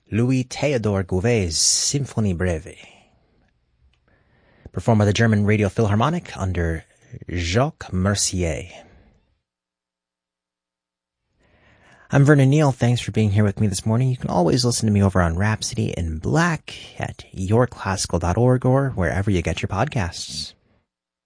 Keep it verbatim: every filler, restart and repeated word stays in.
Louis Theodor Gouvet's Symphonie Breve, performed by the German Radio Philharmonic under Jacques Mercier. I'm Vernon Neal. Thanks for being here with me this morning. You can always listen to me over on Rhapsody in Black at your classical dot org or wherever you get your podcasts.